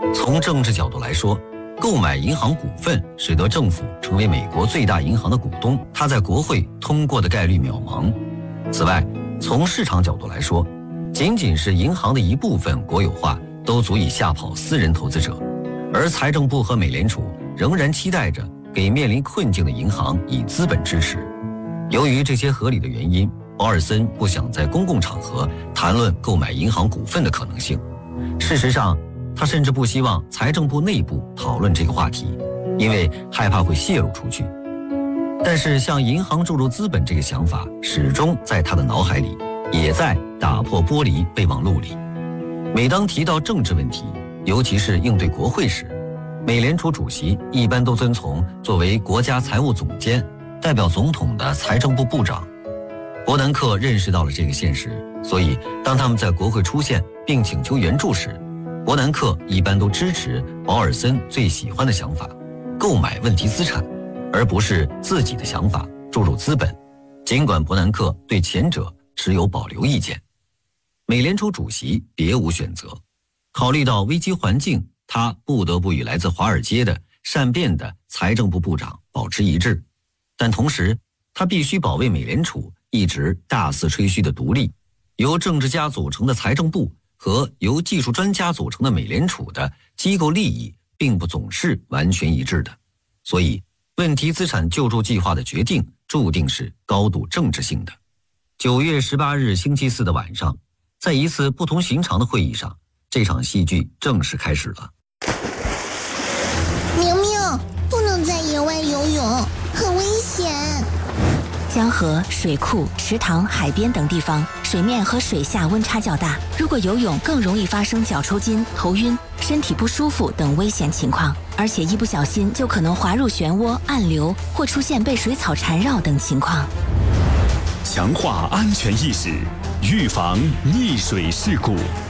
从政治角度来说，购买银行股份使得政府成为美国最大银行的股东，它在国会通过的概率渺茫。此外，从市场角度来说，仅仅是银行的一部分国有化都足以吓跑私人投资者，而财政部和美联储仍然期待着给面临困境的银行以资本支持。由于这些合理的原因，保尔森不想在公共场合谈论购买银行股份的可能性。事实上，他甚至不希望财政部内部讨论这个话题，因为害怕会泄露出去。但是向银行注入资本这个想法始终在他的脑海里，也在打破玻璃备忘录里。每当提到政治问题，尤其是应对国会时，美联储主席一般都遵从作为国家财务总监代表总统的财政部部长。伯南克认识到了这个现实，所以当他们在国会出现并请求援助时，伯南克一般都支持保尔森最喜欢的想法，购买问题资产，而不是自己的想法注入资本，尽管伯南克对前者持有保留意见。美联储主席别无选择，考虑到危机环境，他不得不与来自华尔街的善变的财政部部长保持一致，但同时他必须保卫美联储一直大肆吹嘘的独立。由政治家组成的财政部和由技术专家组成的美联储的机构利益并不总是完全一致的，所以问题资产救助计划的决定注定是高度政治性的。9月18日星期四的晚上，在一次不同寻常的会议上，这场戏剧正式开始了。 明明，不能在野外游泳，很危险。 江河、水库、池塘、海边等地方，水面和水下温差较大，如果游泳更容易发生脚抽筋、头晕、身体不舒服等危险情况，而且一不小心就可能滑入漩涡、暗流或出现被水草缠绕等情况。 强化安全意识，预防溺水事故。